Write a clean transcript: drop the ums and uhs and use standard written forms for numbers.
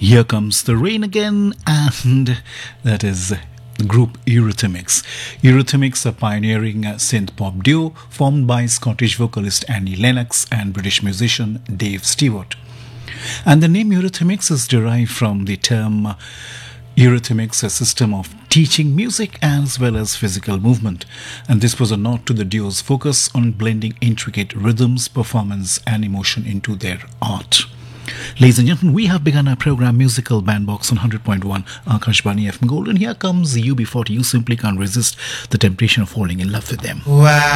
Here Comes the Rain Again, and that is the group Eurythmics. Eurythmics, a pioneering synth pop duo formed by Scottish vocalist Annie Lennox and British musician Dave Stewart. And the name Eurythmics is derived from the term Eurythmics, a system of teaching music as well as physical movement. And this was a nod to the duo's focus on blending intricate rhythms, performance, and emotion into their art. Ladies and gentlemen, we have begun our program Musical Bandbox on 100.1 Akashvani FM Gold, and here comes UB40. You simply can't resist the temptation of falling in love with them. Wow.